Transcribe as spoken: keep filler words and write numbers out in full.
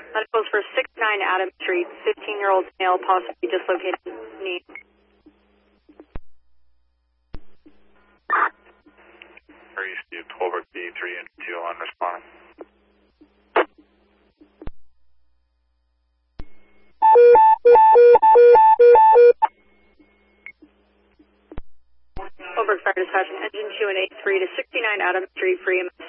Medicals for sixty-nine Adams Street, fifteen-year-old male, possibly dislocated knee. Are you Steve Tolbert, B three and two on responding? Tolbert Fire Dispatch, engine two and eight three to sixty-nine Adams Street, free M S